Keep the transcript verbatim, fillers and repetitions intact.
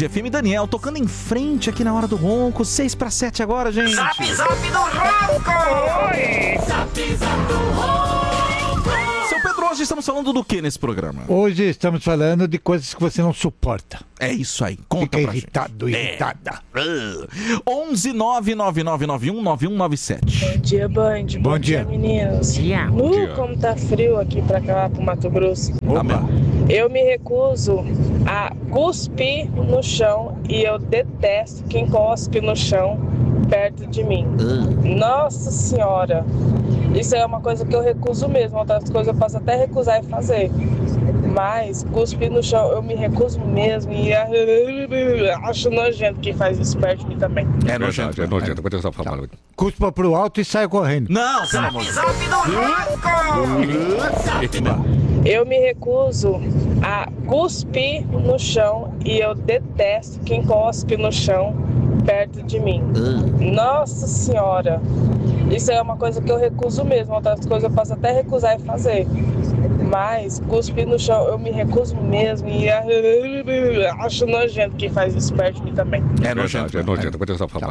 F M. Daniel tocando em frente aqui na hora do ronco. seis para sete agora, gente. Zap Zap do Ronco! Oi! Zap Zap do Ronco! Seu Pedro, hoje estamos falando do que nesse programa? Hoje estamos falando de coisas que você não suporta. É isso aí, conta Fica pra irritado, gente. irritada. É. onze nove nove nove nove um nove um nove sete. Bom dia, Band. Bom, Bom dia. dia, meninos. Dia. Nu, dia. como tá frio aqui pra cá, pro Mato Grosso. Opa. Eu me recuso a cuspir no chão e eu detesto quem cospe no chão perto de mim. Nossa Senhora. Isso é uma coisa que eu recuso mesmo. Outras coisas eu posso até recusar e fazer. Mas cuspir no chão eu me recuso mesmo e acho nojento quem faz isso perto de mim também. É nojento. É nojento, vou tentar falar. Cuspa pro alto e sai correndo. Não, pelo amor Zap de Zap do Ronco! Eu me recuso a cuspir no chão e eu detesto quem cospe no chão perto de mim. Nossa Senhora. Isso é uma coisa que eu recuso mesmo. Outras coisas eu posso até recusar e fazer. Mas cuspir no chão eu me recuso mesmo e acho nojento quem faz isso perto de mim também. É nojento. É nojento, vou tentar falar.